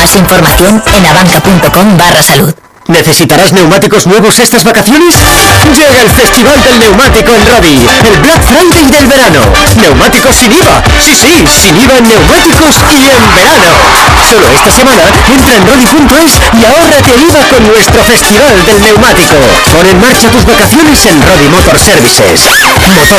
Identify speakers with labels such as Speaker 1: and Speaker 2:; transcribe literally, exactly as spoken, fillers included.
Speaker 1: Más información en abanca.com barra salud.
Speaker 2: ¿Necesitarás neumáticos nuevos estas vacaciones? Llega el Festival del Neumático en Rodi, el Black Friday del verano. Neumáticos sin I V A. Sí, sí, sin I V A en neumáticos y en verano. Solo esta semana entra en rodi punto es y ahórrate el I V A con nuestro Festival del Neumático. Pon en marcha tus vacaciones en Rodi Motor Services. Motor